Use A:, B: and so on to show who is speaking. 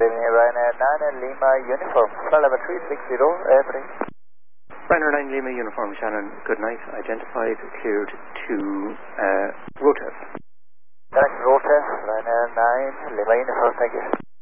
A: Ryanair 9 Lima Uniform, flight level 360, airplane.
B: Ryanair 9 Lima Uniform, Shannon, good night. Identified, cleared to road test.
A: Direct road test, Ryanair 9 Lima Uniform, thank you.